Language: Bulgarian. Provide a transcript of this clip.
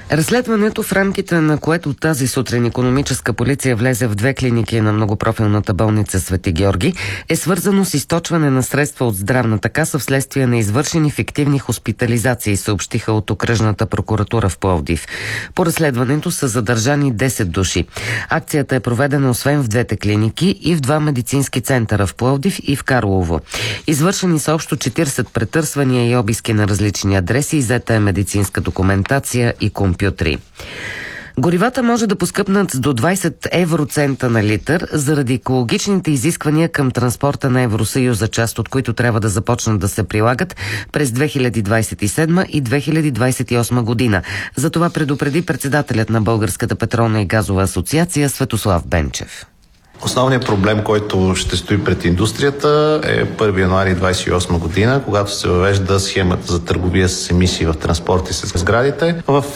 Разследването, в рамките на което тази сутрин икономическа полиция влезе в 2 клиники на многопрофилната болница Свети Георги, е свързано с източване на средства от здравната каса вследствие на извършени фиктивни хоспитализации, съобщиха от окръжната прокуратура в Пловдив. По разследването са задържани 10 души. Акцията е проведена освен в 2 клиники и в 2 медицински центъра в Пловдив и в Карлово. Извършени са общо 40 претърсвания и обиски на различни адреси, иззета е медицинска документация и компютри. Горивата може да поскъпнат до 20 евроцента на литър заради екологичните изисквания към транспорта на Евросъюза, част от които трябва да започнат да се прилагат през 2027 и 2028 година. За това предупреди председателят на Българската петролна и газова асоциация Светослав Бенчев. Основният проблем, който ще стои пред индустрията е 1 януари 2028 година, когато се въвежда схемата за търговия с емисии в транспорт и с сградите. В